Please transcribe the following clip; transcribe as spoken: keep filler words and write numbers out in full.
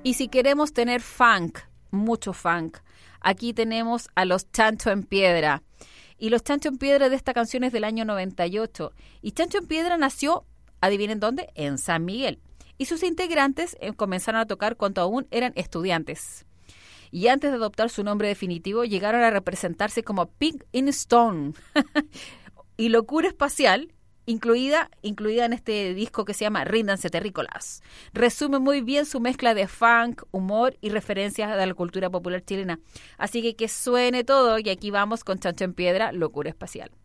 Y si queremos tener funk, mucho funk, aquí tenemos a los Chancho en Piedra. Y los Chancho en Piedra de esta canción es del año noventa y ocho. Y Chancho en Piedra nació, adivinen dónde, en San Miguel. Y sus integrantes eh, comenzaron a tocar cuando aún eran estudiantes. Y antes de adoptar su nombre definitivo, llegaron a representarse como Pink in Stone y Locura Espacial, incluida, incluida en este disco que se llama Ríndanse Terrícolas. Resume muy bien su mezcla de funk, humor y referencias de la cultura popular chilena. Así que que suene todo y aquí vamos con Chancho en Piedra, Locura Espacial.